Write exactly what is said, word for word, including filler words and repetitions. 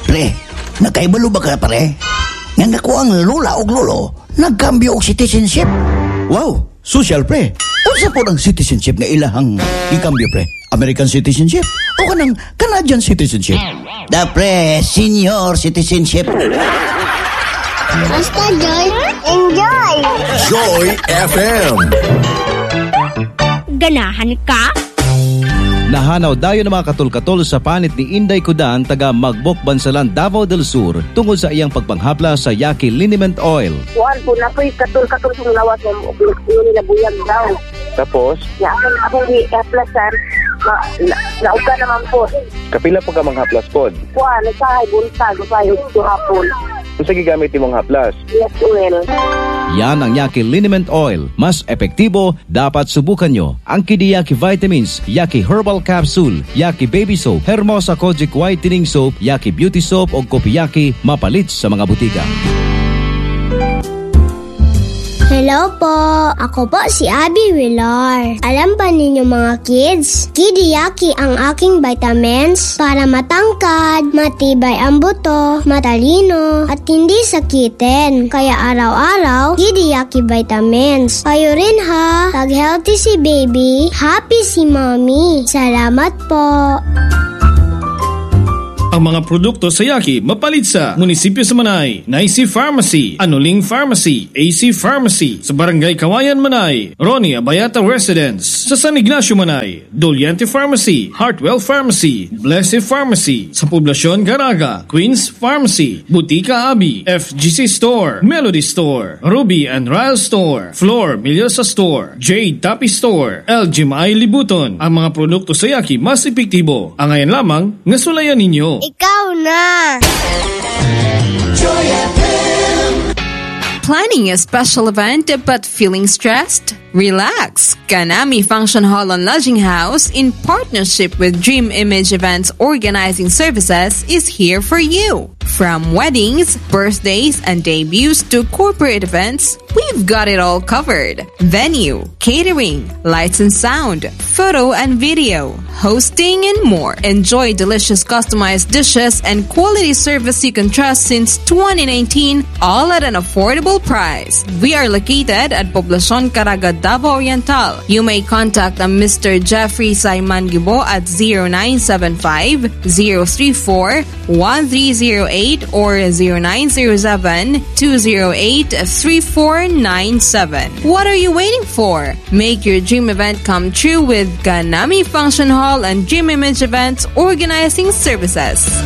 Pre, nakaibalo ba ka pare? Nga naku ang lola o lolo, nagkambyo og citizenship. Wow, social pre. Unsa po ng citizenship nga ilahang ikambyo pre? American citizenship o kanang Canadian citizenship? Da pre, senior citizenship. Basta Joy, enjoy! Joy F M. Ganahan ka? Nahanaw dayo ng mga katol-katol sa panit ni Inday Kudan taga Magbok, Bansalan, Davao del Sur tungod sa iyang pagpanghapla sa Yaki Liniment Oil. Kuhan po na po'y katul-katul sa lawas ng yun nila buyag daw. Tapos? Ya, akong akong i-aplasan, nauga naman po. Kapila po ka mga haplas pod? Kuhan, nagsahay, buntag, nagsahay, hapon. Kung sa gigamit yung mga haplas? Yes, well. Yan ang Yaki Liniment Oil. Mas epektibo, dapat subukan nyo. Ang Kidiyaki Vitamins, Yaki Herbal Capsule, Yaki Baby Soap, Hermosa Kojic Whitening Soap, Yaki Beauty Soap o Kopiyaki, mapalit sa mga butika. Hello po! Ako po si Abby Villar. Alam ba ninyo mga kids? Kidiyaki ang aking vitamins para matangkad, matibay ang buto, matalino, at hindi sakitin. Kaya araw-araw, Kidiyaki vitamins. Kayo rin ha! Pag-healthy si baby, happy si mommy. Salamat po! Ang mga produkto sa Yaki mapalit sa Munisipyo sa Manay, Naisi Pharmacy, Anuling Pharmacy, A C Pharmacy, sa Barangay Kawayan Manay, Ronnie Abayata Residence, sa San Ignacio Manay, Doliente Pharmacy, Hartwell Pharmacy, Blessed Pharmacy, sa Poblasyon Garaga, Queens Pharmacy, Butika Abi, F G C Store, Melody Store, Ruby and Ryle Store, Flor Milyosa Store, Jade Tapi Store, L G M I Libuton. Ang mga produkto sa Yaki mas epektibo. Ang ngayon lamang, nasulayan ninyo. Ikaw na! Planning a special event but feeling stressed? Relax! Ganami Function Hall and Lodging House, in partnership with Dream Image Events Organizing Services, is here for you. From weddings, birthdays, and debuts to corporate events, we've got it all covered. Venue, catering, lights and sound, photo and video, hosting, and more. Enjoy delicious customized dishes and quality service you can trust since twenty nineteen, all at an affordable price. We are located at Poblacion Caraga, Davao Oriental. You may contact Mister Jeffrey Saiman Gibo at zero nine seven five, zero three four, one three zero eight or zero nine zero seven, two zero eight, three four nine seven. What are you waiting for? Make your dream event come true with Ganami Function Hall and Dream Image Events Organizing Services.